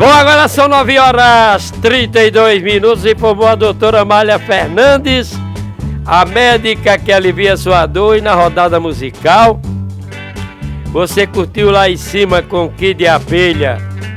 Bom, agora são 9h32 e informou a doutora Amália Fernandes, a médica que alivia sua dor. E na rodada musical, você curtiu lá em cima com Kid Abelha,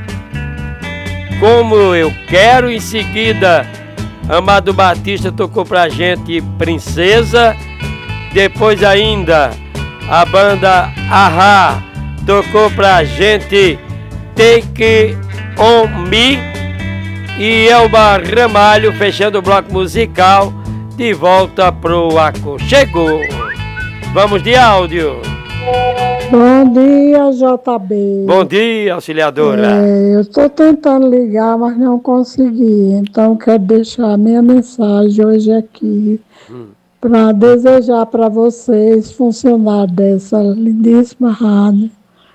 Como Eu Quero. Em seguida, Amado Batista tocou pra gente Princesa. Depois ainda, a banda Ahá tocou pra gente Take On Me. E Elba Ramalho fechando o bloco musical, de volta pro aconchego. Vamos de áudio. Bom dia, JB. Bom dia, auxiliadora. Eu estou tentando ligar, mas não consegui. Então, quero deixar minha mensagem hoje aqui para desejar para vocês, funcionários dessa lindíssima rádio,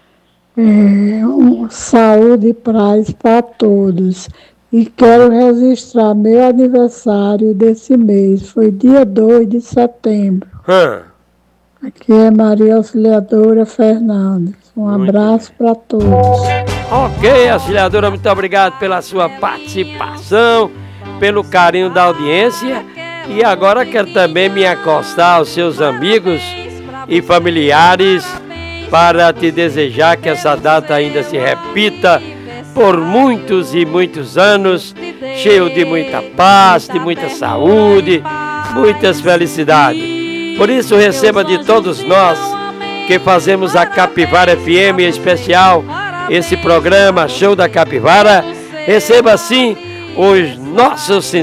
saúde e paz para todos. E quero registrar meu aniversário desse mês. Foi dia 2 de setembro. Aqui é Maria Auxiliadora Fernandes. Um abraço para todos. Ok, auxiliadora, muito obrigado pela sua participação, pelo carinho da audiência. E agora quero também me acostar aos seus amigos e familiares para te desejar que essa data ainda se repita por muitos e muitos anos, cheio de muita paz, de muita saúde, muitas felicidades. Por isso, receba de todos nós que fazemos a Capivara FM, em especial esse programa Show da Capivara, receba sim os nossos